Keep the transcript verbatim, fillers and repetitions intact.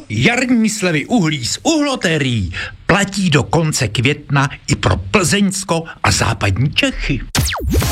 Jarní slevy uhlí z uhlotérií platí do konce května i pro Plzeňsko a západní Čechy.